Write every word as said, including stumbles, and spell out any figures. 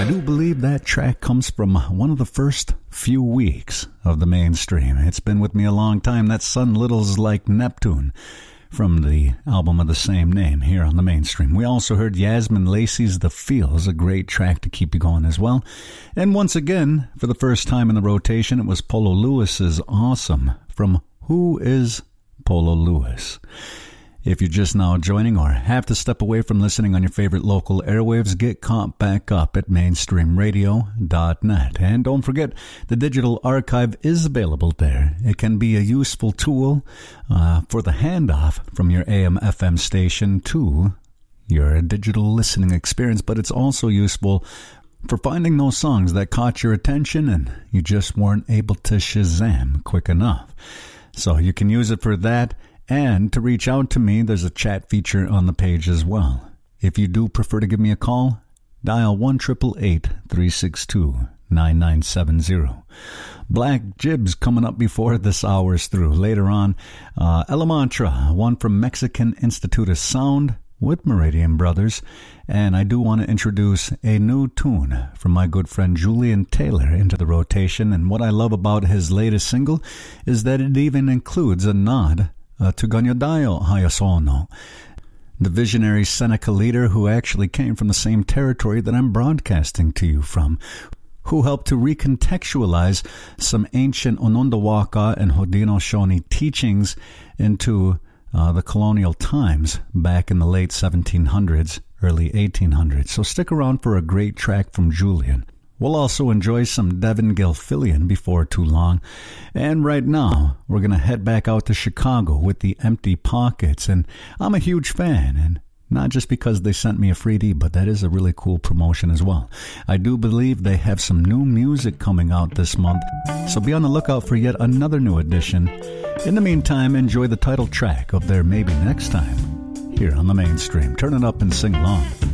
I do believe that track comes from one of the first few weeks of the mainstream. It's been with me a long time. That's Sun Little's Like Neptune from the album of the same name here on the mainstream. We also heard Yasmin Lacey's The Feels, a great track to keep you going as well. And once again, for the first time in the rotation, it was Polo Lewis's Awesome from Who is Polo Lewis? If you're just now joining or have to step away from listening on your favorite local airwaves, get caught back up at mainstream radio dot net. And don't forget, the digital archive is available there. It can be a useful tool uh, for the handoff from your A M F M station to your digital listening experience, but it's also useful for finding those songs that caught your attention and you just weren't able to Shazam quick enough. So you can use it for that. And to reach out to me, there's a chat feature on the page as well. If you do prefer to give me a call, dial one eight eight eight, three six two, nine nine seven zero. Black Jibs coming up before this hour's through. Later on, uh, Elemantra, one from Mexican Institute of Sound with Meridian Brothers. And I do want to introduce a new tune from my good friend Julian Taylor into the rotation. And what I love about his latest single is that it even includes a nod Uh, to Ganyadayo Hayasono, the visionary Seneca leader who actually came from the same territory that I'm broadcasting to you from, who helped to recontextualize some ancient Onondawaka and Haudenosaunee teachings into uh, the colonial times back in the late seventeen hundreds, early eighteen hundreds. So stick around for a great track from Julian. We'll also enjoy some Devin Gilfillian before too long. And right now, we're going to head back out to Chicago with the Empty Pockets. And I'm a huge fan, and not just because they sent me a free D, but that is a really cool promotion as well. I do believe they have some new music coming out this month, so be on the lookout for yet another new edition. In the meantime, enjoy the title track of their Maybe Next Time here on the mainstream. Turn it up and sing along.